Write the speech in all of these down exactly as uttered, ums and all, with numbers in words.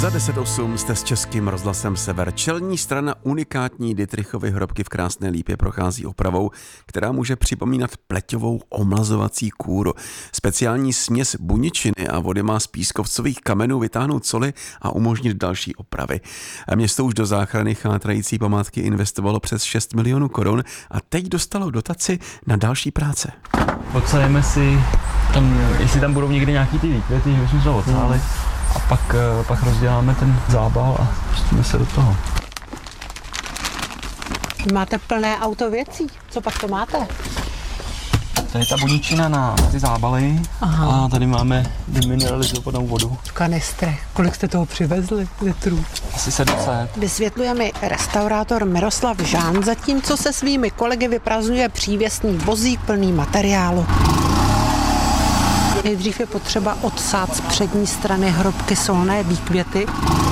Za deset osm jste s Českým rozhlasem Sever. Čelní strana unikátní Dittrichovy hrobky v Krásné Lípě prochází opravou, která může připomínat pleťovou omlazovací kůru. Speciální směs buničiny a vody má z pískovcových kamenů vytáhnout soli a umožnit další opravy. Město už do záchrany chátrající památky investovalo přes šest milionů korun a teď dostalo dotaci na další práce. Ocelujeme si, tam, jestli tam budou někdy nějaký ty výkvěty, že jsme to ocáli. A pak, pak rozděláme ten zábal a pustíme se do toho. Máte plné auto věcí. Co pak to máte? Tady je ta buničina na ty zábaly. Aha. A tady máme demineralizovanou vodu. V kanistrech. Kolik jste toho přivezli litrů? Asi sedm set. Vysvětluje mi restaurátor Miroslav Žán, zatímco se svými kolegy vyprazdňuje přívěsný vozík plný materiálu. Nejdřív je potřeba odsát z přední strany hrobky solné výkvěty.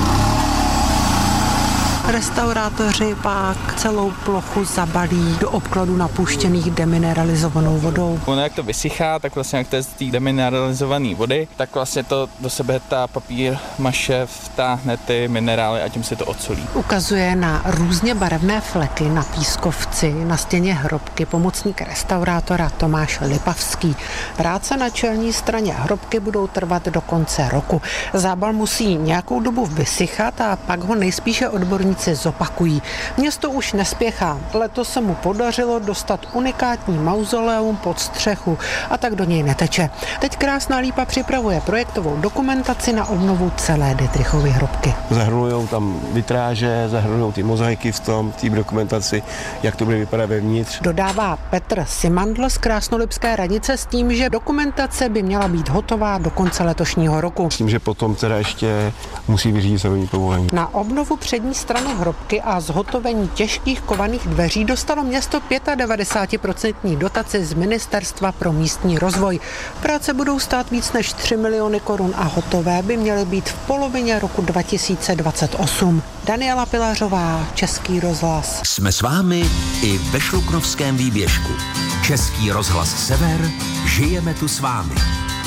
Restaurátoři pak celou plochu zabalí do obkladu napuštěných demineralizovanou vodou. Ono jak to vysychá, tak vlastně jak to je z té demineralizované vody, tak vlastně to do sebe ta papír maše vtáhne ty minerály a tím se to odsolí. Ukazuje na různě barevné fleky na pískovci na stěně hrobky pomocník restaurátora Tomáš Lipavský. Práce na čelní straně hrobky budou trvat do konce roku. Zábal musí nějakou dobu vysychat a pak ho nejspíše odborníci zopakují. Město už nespěchá. Letos se mu podařilo dostat unikátní mauzoleum pod střechu a tak do něj neteče. Teď Krásná Lípa připravuje projektovou dokumentaci na obnovu celé Dittrichovy hrobky. Zahrnujou tam vitráže, zahrnujou ty mozaiky v tom, té dokumentaci, jak to bude vypadat vevnitř. Dodává Petr Simandl z Krásnolipské radnice s tím, že dokumentace by měla být hotová do konce letošního roku. S tím, že potom teda ještě musí vyřídit stavební povolení. Na obnovu přední strany hrobky a zhotovení těžkých kovaných dveří dostalo město devadesát pět procent dotaci z Ministerstva pro místní rozvoj. Práce budou stát víc než tři miliony korun a hotové by měly být v polovině roku dva tisíce dvacet osm. Daniela Pilařová, Český rozhlas. Jsme s vámi i ve Šluknovském výběžku. Český rozhlas Sever, žijeme tu s vámi.